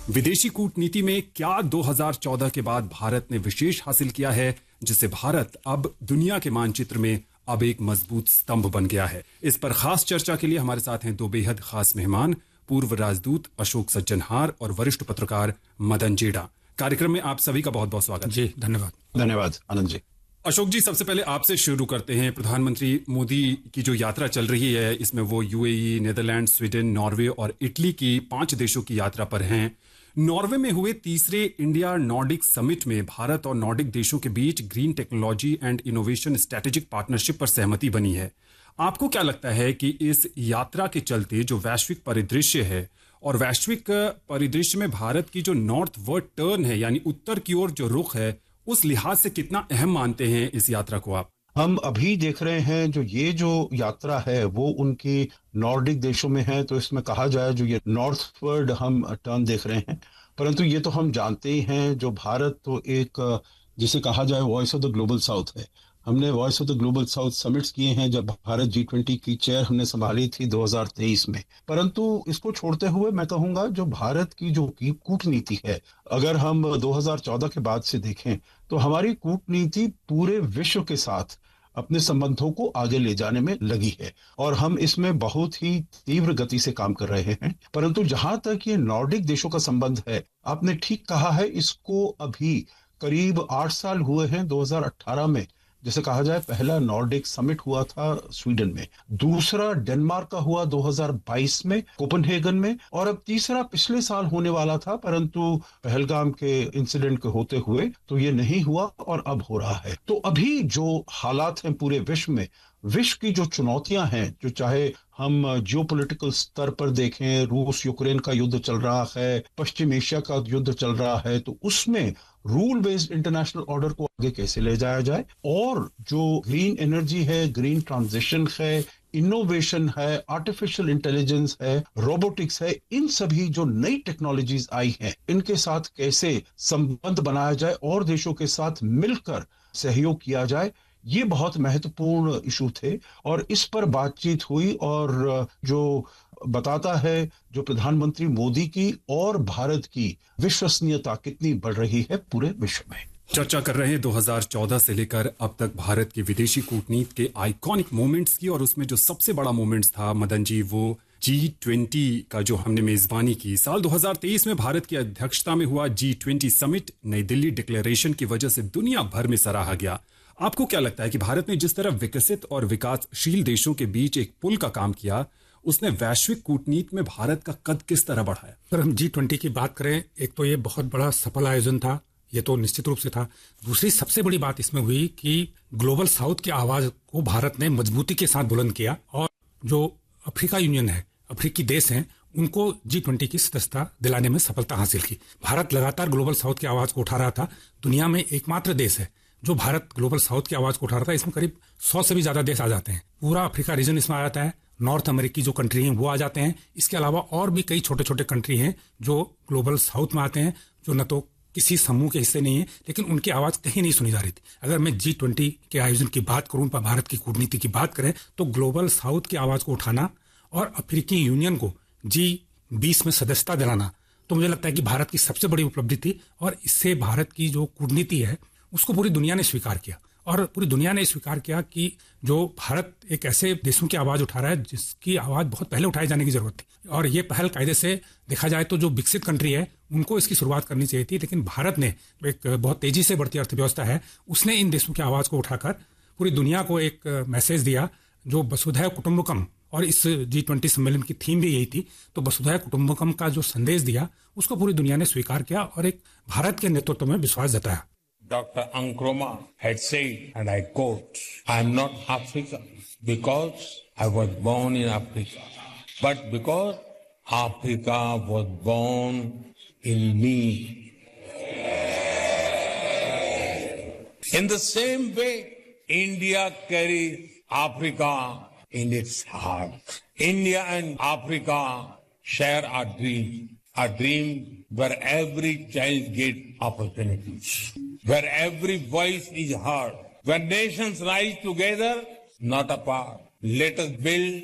विदेशी कूटनीति में क्या 2014 के बाद भारत ने विशेष हासिल किया है, जिससे भारत अब दुनिया के मानचित्र में अब एक मजबूत स्तंभ बन गया है। इस पर खास चर्चा के लिए हमारे साथ हैं दो बेहद खास मेहमान, पूर्व राजदूत अशोक सज्जनहार और वरिष्ठ पत्रकार मदन जेड़ा। कार्यक्रम में आप सभी का बहुत बहुत स्वागत। जी धन्यवाद आनंद जी। अशोक जी, सबसे पहले आपसे शुरू करते हैं। प्रधानमंत्री मोदी की जो यात्रा चल रही है, इसमें वो यूएई, नीदरलैंड, स्वीडन, नॉर्वे और इटली की 5 देशों की यात्रा पर हैं। नॉर्वे में हुए तीसरे इंडिया नॉर्डिक समिट में भारत और नॉर्डिक देशों के बीच green technology and innovation strategic partnership पर सहमति बनी है। आपको क्या लगता है कि इस यात्रा के चलते जो वैश्विक परिदृश्य है और वैश्विक परिदृश्य में भारत की जो नॉर्थवर्ड टर्न है, यानी उत्तर की ओर जो रुख है, उस लिहाज से कितना अहम मानते हैं इस यात्रा को आप? हम अभी देख रहे हैं जो यात्रा है वो उनकी नॉर्डिक देशों में है, तो इसमें कहा जाए जो ये नॉर्थवर्ड हम टर्न देख रहे हैं। परंतु ये तो हम जानते ही हैं, जो भारत तो एक जिसे कहा जाए voice of the global south है। हमने voice of the global south summits किए हैं, जब भारत G20 की चेयर हमने संभाली थी 2023 में। परंतु इसको छोड़ते हुए मैं कहूंगा जो भारत की जो कूटनीति है, अगर हम 2014 के बाद से देखें तो हमारी कूटनीति पूरे विश्व के साथ अपने संबंधों को आगे ले जाने में लगी है और हम इसमें बहुत ही तीव्र गति से काम कर रहे हैं। परंतु जहां तक ये नॉर्डिक देशों का संबंध है, आपने ठीक कहा है, इसको अभी करीब 8 साल हुए हैं। 2018 में जैसे कहा जाए पहला नॉर्डिक समिट हुआ था स्वीडन में, दूसरा डेनमार्क का हुआ 2022 में कोपेनहेगन में, और अब तीसरा पिछले साल होने वाला था, परंतु पहलगाम के इंसिडेंट के होते हुए तो ये नहीं हुआ और अब हो रहा है। तो अभी जो हालात हैं पूरे विश्व में, विश्व की जो चुनौतियां हैं, जो चाहे हम जियोपॉलिटिकल स्तर पर देखें, रूस यूक्रेन का युद्ध चल रहा है, पश्चिम एशिया का युद्ध चल रहा है, तो उसमें रूल बेस्ड इंटरनेशनल ऑर्डर को आगे कैसे ले जाया जाए, और जो ग्रीन एनर्जी है, ग्रीन ट्रांजिशन है, इनोवेशन है, आर्टिफिशियल इंटेलिजेंस है, रोबोटिक्स है, इन सभी जो नई टेक्नोलॉजीज आई हैं, इनके साथ कैसे संबंध बनाया जाए और देशों के साथ मिलकर सहयोग किया जाए, ये बहुत महत्वपूर्ण इशू थे और इस पर बातचीत हुई। और जो बताता है जो प्रधानमंत्री मोदी की और भारत की विश्वसनीयता कितनी बढ़ रही है पूरे विश्व में। चर्चा कर रहे हैं 2014 से लेकर अब तक भारत की विदेशी कूटनीति के आइकॉनिक मोमेंट्स की, और उसमें जो सबसे बड़ा मोमेंट्स था मदन जी, वो G20 का जो हमने मेजबानी की। साल 2023 में भारत की अध्यक्षता में हुआ G20 समिट नई दिल्ली डिक्लेरेशन की वजह से दुनिया भर में सराहा गया। आपको क्या लगता है कि भारत ने जिस तरह विकसित और विकासशील देशों के बीच एक पुल का काम किया, उसने वैश्विक कूटनीति में भारत का कद किस तरह बढ़ाया? अगर हम G20 की बात करें, एक तो ये बहुत बड़ा सफल आयोजन था, ये तो निश्चित रूप से था। दूसरी सबसे बड़ी बात इसमें हुई कि ग्लोबल साउथ की आवाज को भारत ने मजबूती के साथ बुलंद किया, और जो अफ्रीका यूनियन है, अफ्रीकी देश हैं, उनको G20 की सदस्यता दिलाने में सफलता हासिल की। भारत लगातार ग्लोबल साउथ की आवाज को उठा रहा था। दुनिया में एकमात्र देश है जो भारत ग्लोबल साउथ की आवाज को उठा रहा था। इसमें करीब 100 से भी ज्यादा देश आ जाते हैं। पूरा अफ्रीका रीजन इसमें आ जाता है, नॉर्थ अमेरिकी जो कंट्री हैं वो आ जाते हैं। इसके अलावा और भी कई छोटे छोटे कंट्री हैं जो ग्लोबल साउथ में आते हैं, जो न तो किसी समूह के हिस्से नहीं है, लेकिन उनकी आवाज कहीं नहीं सुनी जा रही थी। अगर मैं G20 के आयोजन की बात करूं, भारत की कूटनीति की बात करें, तो ग्लोबल साउथ की आवाज को उठाना और अफ्रीकी यूनियन को G20 में सदस्यता दिलाना, तो मुझे लगता है कि भारत की सबसे बड़ी उपलब्धि थी। और इससे भारत की जो कूटनीति है उसको पूरी दुनिया ने स्वीकार किया, और पूरी दुनिया ने स्वीकार किया कि जो भारत एक ऐसे देशों की आवाज उठा रहा है जिसकी आवाज बहुत पहले उठाए जाने की जरूरत थी। और ये पहल कायदे से देखा जाए तो जो विकसित कंट्री है उनको इसकी शुरुआत करनी चाहिए थी, लेकिन भारत ने, एक बहुत तेजी से बढ़ती अर्थव्यवस्था है, उसने इन देशों की आवाज को उठाकर पूरी दुनिया को एक मैसेज दिया जो वसुधैव कुटुंबकम, और इस G20 सम्मेलन की थीम भी यही थी। तो वसुधैव कुटुंबकम का जो संदेश दिया उसको पूरी दुनिया ने स्वीकार किया और एक भारत के नेतृत्व में विश्वास जताया। Dr. Nkrumah had said, and I quote, "I am not African because I was born in Africa, but because Africa was born in me." In the same way, India carries Africa in its heart. India and Africa share a dream where every child gets opportunities, where every voice is heard, where nations rise together, not apart. Let us build